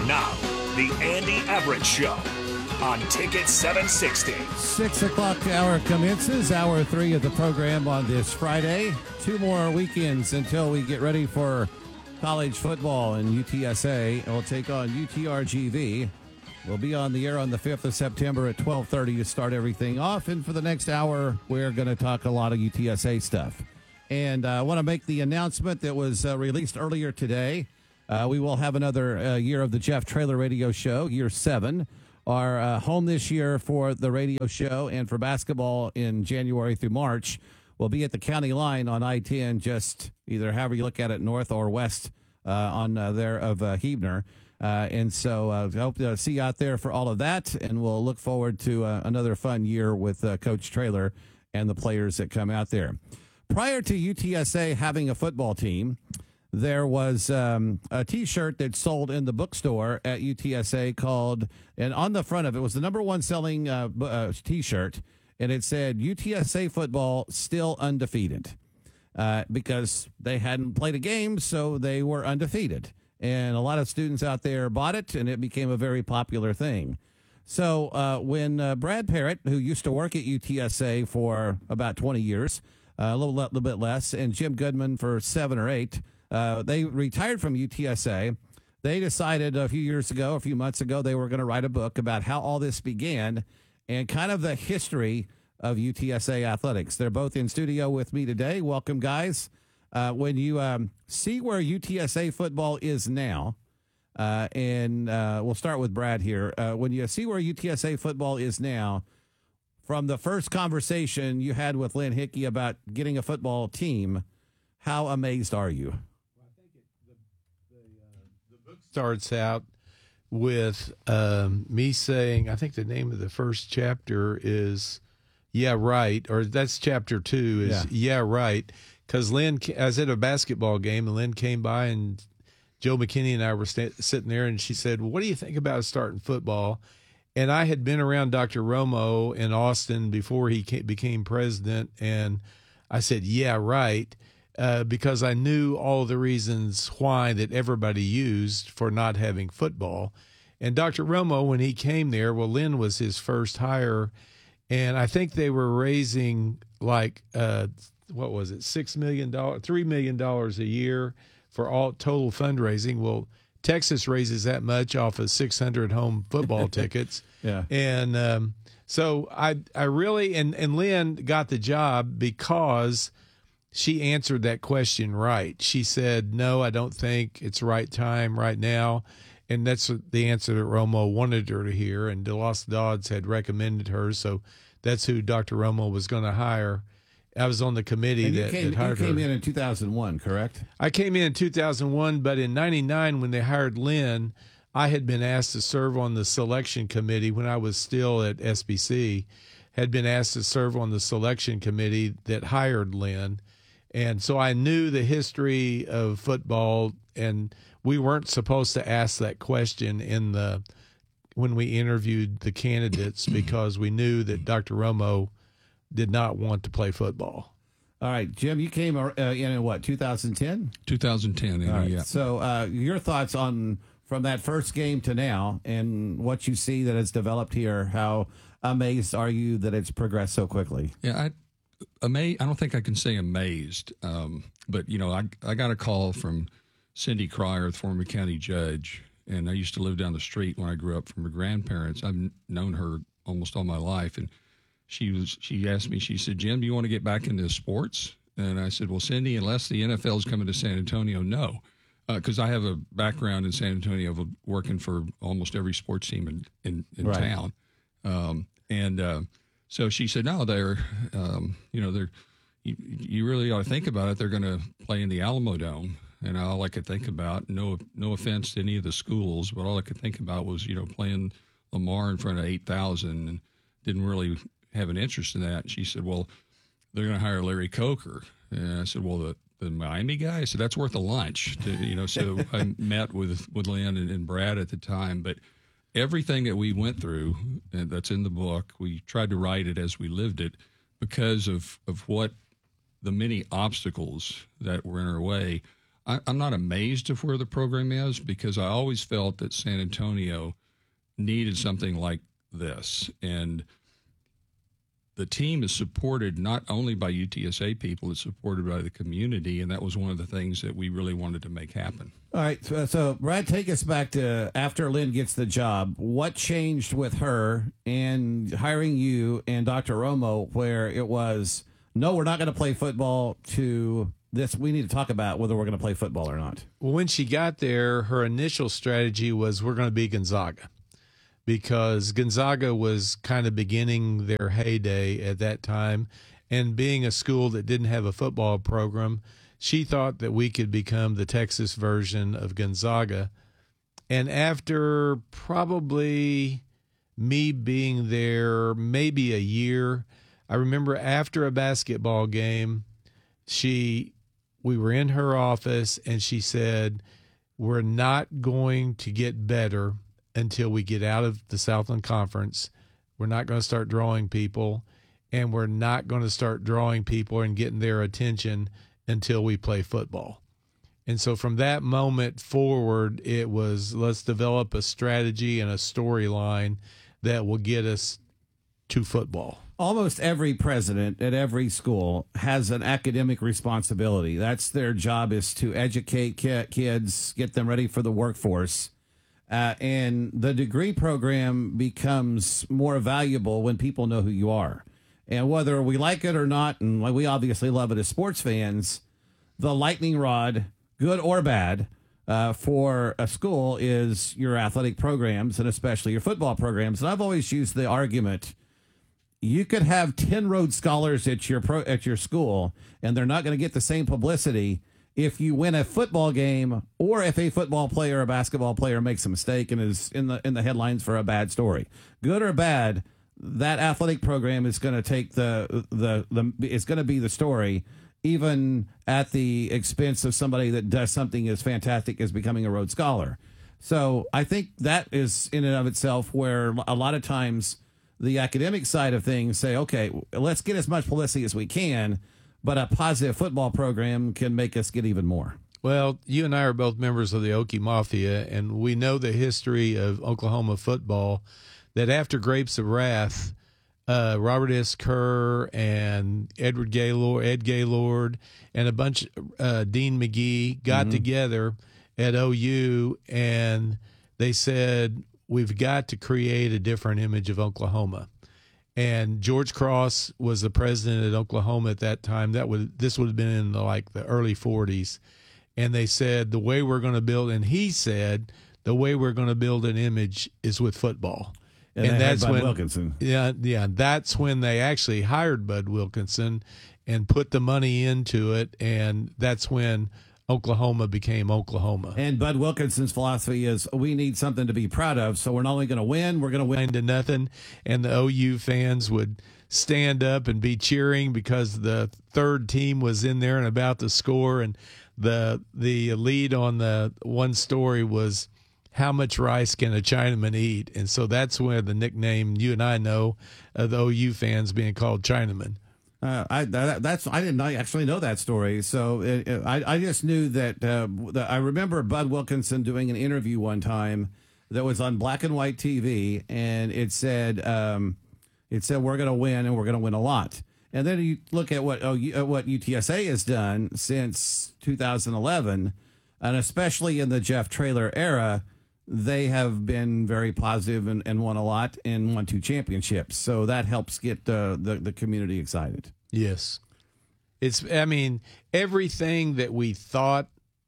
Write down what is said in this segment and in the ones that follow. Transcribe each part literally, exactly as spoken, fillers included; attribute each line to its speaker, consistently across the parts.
Speaker 1: Now, the Andy Everett Show on Ticket seven sixty.
Speaker 2: Six o'clock hour commences, hour three of the program on this Friday. Two more weekends until we get ready for college football, and U T S A will take on U T R G V. We'll be on the air on the fifth of September at twelve thirty to start everything off, and for the next hour, we're going to talk a lot of U T S A stuff. And uh, I want to make the announcement that was uh, released earlier today. Uh, we will have another uh, year of the Jeff Traylor Radio Show, year seven. Our uh, home this year for the radio show and for basketball in January through March will be at the county line on I ten, just either however you look at it, north or west uh, on uh, there of uh, Huebner. Uh, and so I uh, hope to see you out there for all of that, and we'll look forward to uh, another fun year with uh, Coach Traylor and the players that come out there. Prior to U T S A having a football team, there was um, a T-shirt that sold in the bookstore at U T S A called, and on the front of it was the number one selling uh, uh, T-shirt, and it said U T S A football still undefeated uh, because they hadn't played a game, so they were undefeated. And a lot of students out there bought it, and it became a very popular thing. So uh, when uh, Brad Parrott, who used to work at U T S A for about twenty years, uh, a little, little bit less, and Jim Goodman for seven or eight, Uh, they retired from U T S A. They decided a few years ago, a few months ago, they were going to write a book about how all this began and kind of the history of U T S A athletics. They're both in studio with me today. Welcome, guys. Uh, when you um, see where U T S A football is now, uh, and uh, we'll start with Brad here. Uh, when you see where U T S A football is now, from the first conversation you had with Lynn Hickey about getting a football team, how amazed are you?
Speaker 3: Starts out with um, me saying, I think the name of the first chapter is Yeah, Right, or that's chapter two is Yeah, yeah Right, because Lynn, I was at a basketball game, and Lynn came by, and Joe McKinney and I were st- sitting there, and she said, well, what do you think about starting football? And I had been around Doctor Romo in Austin before he came, became president, and I said, yeah, right. Uh, because I knew all the reasons why that everybody used for not having football. And Doctor Romo, when he came there, well, Lynn was his first hire, and I think they were raising like, uh, what was it, six million dollars, three million dollars a year for all total fundraising. Well, Texas raises that much off of six hundred home football tickets.
Speaker 2: Yeah.
Speaker 3: And um, so I, I really, and, and Lynn got the job because she answered that question right. She said, no, I don't think it's right time right now. And that's the answer that Romo wanted her to hear. And DeLoss Dodds had recommended her. So that's who Doctor Romo was going to hire. I was on the committee
Speaker 2: and you
Speaker 3: that,
Speaker 2: came,
Speaker 3: that hired
Speaker 2: you came
Speaker 3: her.
Speaker 2: in in two thousand one, correct?
Speaker 3: I came in in two thousand one, but in ninety-nine when they hired Lynn, I had been asked to serve on the selection committee when I was still at S B C, had been asked to serve on the selection committee that hired Lynn. And so I knew the history of football, and we weren't supposed to ask that question in the when we interviewed the candidates because we knew that Doctor Romo did not want to play football.
Speaker 2: All right, Jim, you came uh, in in what, two thousand ten?
Speaker 4: twenty ten,
Speaker 2: All right.
Speaker 4: yeah.
Speaker 2: So uh, your thoughts on from that first game to now and what you see that has developed here, how amazed are you that it's progressed so quickly?
Speaker 4: Yeah, I amazed. I don't think I can say amazed, um, but you know, I I got a call from Cindy Cryer, the former county judge, and I used to live down the street when I grew up from her grandparents. I've known her almost all my life, and she was she asked me. She said, "Jim, do you want to get back into sports?" And I said, "Well, Cindy, unless the N F L is coming to San Antonio, no." Because uh, I have a background in San Antonio of working for almost every sports team in, in, in
Speaker 2: right.
Speaker 4: town. Um, and uh, so she said, no, they're, um, you know, they're, you, you really ought to think about it. They're going to play in the Alamo Dome. And all I could think about, no no offense to any of the schools, but all I could think about was, you know, playing Lamar in front of eight thousand and didn't really have an interest in that. And she said, well, they're going to hire Larry Coker. And I said, well, the, the Miami guy? I said, that's worth a lunch. To, you know, so I met with, with Lynn and, and Brad at the time. But everything that we went through, and that's in the book, we tried to write it as we lived it because of, of what the many obstacles that were in our way. I, I'm not amazed of where the program is, because I always felt that San Antonio needed something like this. And the team is supported not only by U T S A people, it's supported by the community, and that was one of the things that we really wanted to make happen.
Speaker 2: All right, so, so Brad, take us back to after Lynn gets the job. What changed with her and hiring you and Doctor Romo, where it was, no, we're not going to play football, to this, we need to talk about whether we're going to play football or not?
Speaker 3: Well, when she got there, her initial strategy was, we're going to be Gonzaga, because Gonzaga was kind of beginning their heyday at that time. And being a school that didn't have a football program, she thought that we could become the Texas version of Gonzaga. And after probably me being there maybe a year, I remember after a basketball game, she, we were in her office and she said, we're not going to get better until we get out of the Southland Conference. We're not going to start drawing people, and we're not going to start drawing people and getting their attention until we play football. And so from that moment forward, it was, let's develop a strategy and a storyline that will get us to football.
Speaker 2: Almost every president at every school has an academic responsibility. That's their job, is to educate ki- kids, get them ready for the workforce. Uh, and the degree program becomes more valuable when people know who you are. And whether we like it or not, and we obviously love it as sports fans, the lightning rod, good or bad, uh, for a school is your athletic programs, and especially your football programs. And I've always used the argument, you could have ten Rhodes Scholars at your pro, at your school, and they're not going to get the same publicity if you win a football game, or if a football player or a basketball player makes a mistake and is in the in the headlines for a bad story. Good or bad, that athletic program is going to take the the the it's going to be the story, even at the expense of somebody that does something as fantastic as becoming a Rhodes Scholar. So I think that is in and of itself where a lot of times the academic side of things say, okay, let's get as much publicity as we can, but a positive football program can make us get even more.
Speaker 3: Well, you and I are both members of the Okie Mafia, and we know the history of Oklahoma football, that after Grapes of Wrath, uh, Robert S. Kerr and Edward Gaylord, Ed Gaylord, and a bunch, uh, Dean McGee got mm-hmm. together at O U, and they said, we've got to create a different image of Oklahoma. And George Cross was the president at Oklahoma at that time. That would this would have been in the, like the early forties. And they said the way we're going to build, and he said the way we're going to build an image is with football.
Speaker 2: And,
Speaker 3: and that's
Speaker 2: Bud
Speaker 3: when
Speaker 2: Wilkinson.
Speaker 3: Yeah, yeah, that's when they actually hired Bud Wilkinson and put the money into it, and that's when Oklahoma became Oklahoma.
Speaker 2: And Bud Wilkinson's philosophy is, we need something to be proud of, so we're not only going to win, we're going to win
Speaker 3: to nothing. And the O U fans would stand up and be cheering because the third team was in there and about to score. And the the lead on the one story was, how much rice can a Chinaman eat? And so that's where the nickname you and I know of the O U fans being called Chinaman.
Speaker 2: Uh, I that, that's I didn't actually know that story, so it, it, I I just knew that, uh, that I remember Bud Wilkinson doing an interview one time that was on black and white T V, and it said um, it said we're going to win and we're going to win a lot. And then you look at what oh, uh, what U T S A has done since two thousand eleven, and especially in the Jeff Traylor era, they have been very positive and, and won a lot and won two championships. So that helps get uh, the, the community excited.
Speaker 3: Yes. It's, I mean, everything that we thought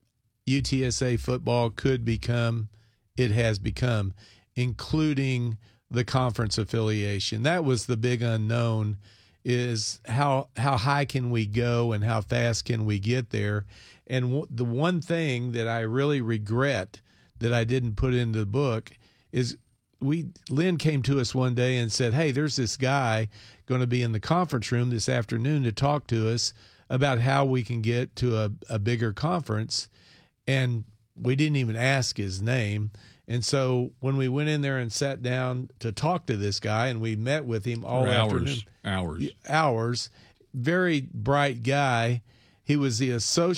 Speaker 3: U T S A football could become, it has become, including the conference affiliation. That was the big unknown, is how how high can we go and how fast can we get there. And w- the one thing that I really regret that I didn't put into the book is we Lynn came to us one day and said, hey, there's this guy going to be in the conference room this afternoon to talk to us about how we can get to a, a bigger conference. And we didn't even ask his name. And so when we went in there and sat down to talk to this guy, and we met with him all
Speaker 4: For
Speaker 3: afternoon.
Speaker 4: Hours.
Speaker 3: Hours. Very bright guy. He was the associate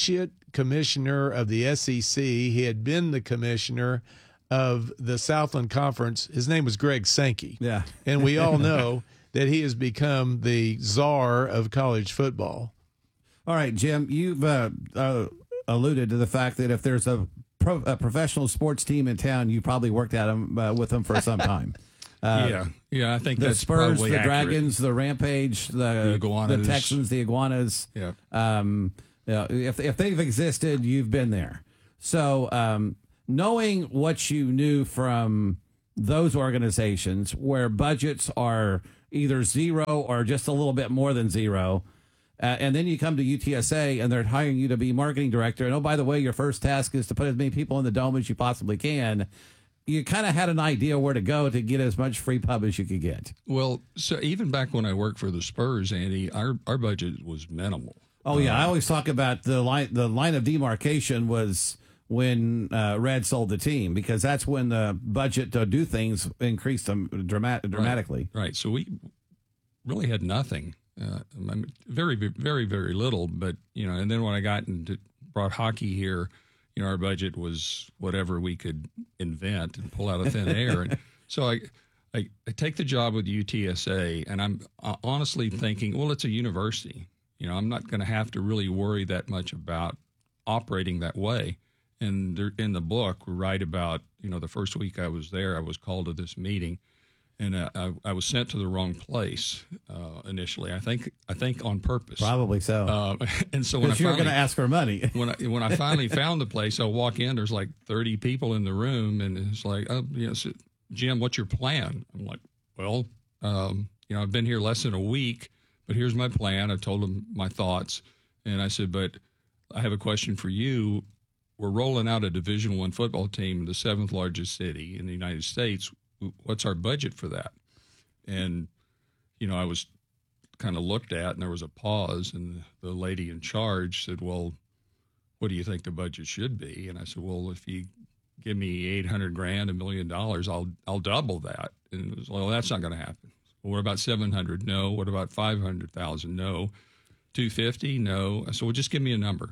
Speaker 3: commissioner of the S E C. He had been the commissioner of the Southland Conference. His name was Greg Sankey.
Speaker 2: Yeah.
Speaker 3: And we all know that he has become the czar of college football.
Speaker 2: All right, Jim, you've uh, uh, alluded to the fact that if there's a, pro- a professional sports team in town, you probably worked at them uh, with them for some time. Uh,
Speaker 4: yeah, yeah, I think
Speaker 2: the
Speaker 4: that's
Speaker 2: Spurs,
Speaker 4: probably
Speaker 2: the
Speaker 4: accurate.
Speaker 2: Dragons, the Rampage, the,
Speaker 4: The Iguanas.
Speaker 2: the Texans, the Iguanas.
Speaker 4: Yeah.
Speaker 2: Um, you know, if if they've existed, you've been there. So um, knowing what you knew from those organizations, where budgets are either zero or just a little bit more than zero. Uh, and then you come to U T S A and they're hiring you to be marketing director. And oh, by the way, your first task is to put as many people in the dome as you possibly can. You kind of had an idea where to go to get as much free pub as you could get.
Speaker 4: Well, so even back when I worked for the Spurs, Andy, our, our budget was minimal.
Speaker 2: Oh, yeah.
Speaker 4: Uh,
Speaker 2: I always talk about the line, the line of demarcation was when uh, Red sold the team, because that's when the budget to do things increased them dramat- dramatically.
Speaker 4: Right. right. So we really had nothing. Uh, I mean, very, very, very little. But, you know, and then when I got into brought hockey here, you know, our budget was whatever we could invent and pull out of thin air. And so I, I, I take the job with U T S A, and I'm uh, honestly thinking, well, it's a university. You know, I'm not going to have to really worry that much about operating that way. And there, in the book, we write about, you know, the first week I was there, I was called to this meeting. And uh, I, I was sent to the wrong place uh, initially. I think I think on purpose.
Speaker 2: Probably so.
Speaker 4: Uh, and so when I
Speaker 2: you were
Speaker 4: finally,
Speaker 2: going to ask for money.
Speaker 4: when I when I finally found the place, I walk in. There's like thirty people in the room, and it's like, oh, you know, so, Jim, what's your plan? I'm like, well, um, you know, I've been here less than a week, but here's my plan. I told them my thoughts, and I said, but I have a question for you. We're rolling out a Division One football team, the seventh largest city in the United States. What's our budget for that? And, you know, I was kind of looked at, and there was a pause, and the lady in charge said, well, what do you think the budget should be? And I said, well, if you give me eight hundred grand, a million dollars, I'll, I'll double that. And it was, well, that's not going to happen. Well, what about seven hundred? No. What about five hundred thousand? No. two fifty? No. I said, well, just give me a number.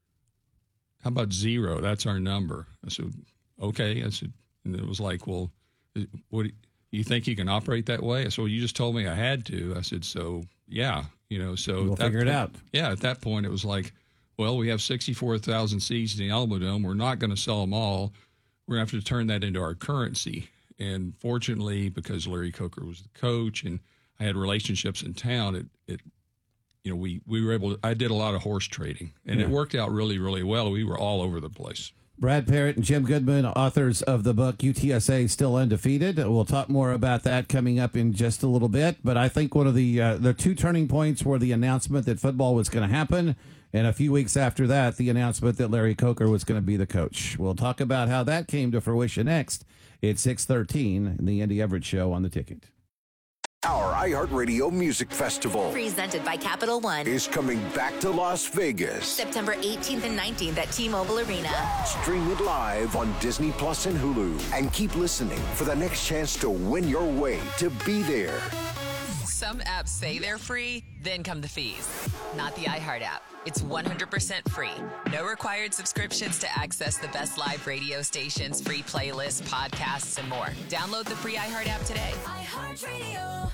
Speaker 4: How about zero? That's our number. I said, okay. I said, and it was like, well, what do you think you can operate that way? I said, well, you just told me I had to. I said, so yeah, you know, so
Speaker 2: we'll figure
Speaker 4: point,
Speaker 2: it out.
Speaker 4: Yeah. At that point, it was like, well, we have sixty-four thousand seats in the Alamo Dome. We're not going to sell them all. We're going to have to turn that into our currency. And fortunately, because Larry Coker was the coach and I had relationships in town, it, it, you know, we, we were able to, I did a lot of horse trading, and yeah. It worked out really, really well. We were all over the place.
Speaker 2: Brad Parrott and Jim Goodman, authors of the book U T S A Still Undefeated. We'll talk more about that coming up in just a little bit. But I think one of the uh, the two turning points were the announcement that football was going to happen, and a few weeks after that, the announcement that Larry Coker was going to be the coach. We'll talk about how that came to fruition next. It's six thirteen, the Andy Everett Show on the Ticket.
Speaker 5: Our iHeartRadio Music Festival,
Speaker 6: presented by Capital One,
Speaker 5: is coming back to Las Vegas.
Speaker 6: September eighteenth and nineteenth at T-Mobile Arena.
Speaker 5: Stream it live on Disney Plus and Hulu. And keep listening for the next chance to win your way to be there.
Speaker 7: Some apps say they're free, then come the fees. Not the iHeart app. It's one hundred percent free. No required subscriptions to access the best live radio stations, free playlists, podcasts, and more. Download the free iHeart app today.
Speaker 6: iHeartRadio.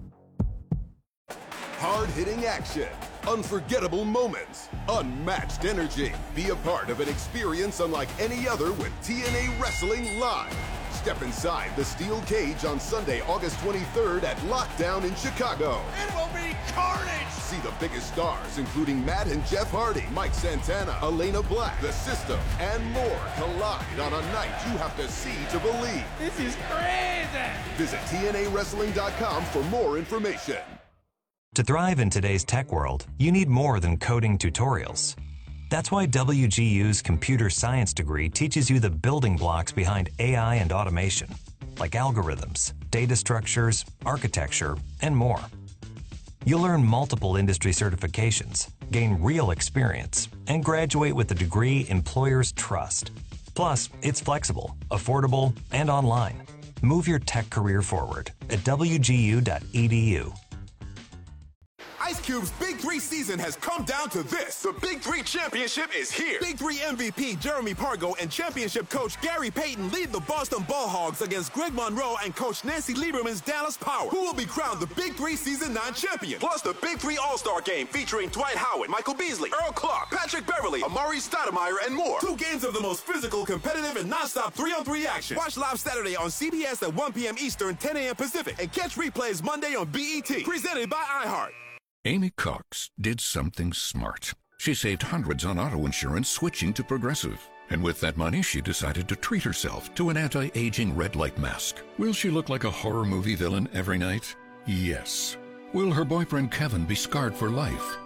Speaker 8: Hard-hitting action, unforgettable moments, unmatched energy. Be a part of an experience unlike any other with T N A Wrestling Live. Step inside the steel cage on Sunday, August twenty-third at Lockdown in Chicago.
Speaker 1: It will be carnage!
Speaker 8: See the biggest stars, including Matt and Jeff Hardy, Mike Santana, Elena Black, The System, and more collide on a night you have to see to believe.
Speaker 1: This is crazy!
Speaker 8: Visit T N A wrestling dot com for more information.
Speaker 9: To thrive in today's tech world, you need more than coding tutorials. That's why W G U's computer science degree teaches you the building blocks behind A I and automation, like algorithms, data structures, architecture, and more. You'll learn multiple industry certifications, gain real experience, and graduate with a degree employers trust. Plus, it's flexible, affordable, and online. Move your tech career forward at W G U dot E D U.
Speaker 10: Ice
Speaker 8: Cube's Big Three season has come down to this. The Big Three Championship is here. Big Three M V P Jeremy Pargo and championship coach Gary Payton lead the Boston Ball Hogs against Greg Monroe and coach Nancy Lieberman's Dallas Power, who will be crowned the Big Three Season nine champion. Plus the Big Three All-Star Game featuring Dwight Howard, Michael Beasley, Earl Clark, Patrick Beverly, Amari Stoudemire, and more. Two games of the most physical, competitive, and non-stop three-on-three action. Watch live Saturday on C B S at one p.m. Eastern, ten a.m. Pacific, and catch replays Monday on B E T. Presented by iHeart.
Speaker 10: Amy Cox did something smart. She saved hundreds on auto insurance switching to Progressive. And with that money, she decided to treat herself to an anti-aging red light mask. Will she look like a horror movie villain every night? Yes. Will her boyfriend Kevin be scarred for life?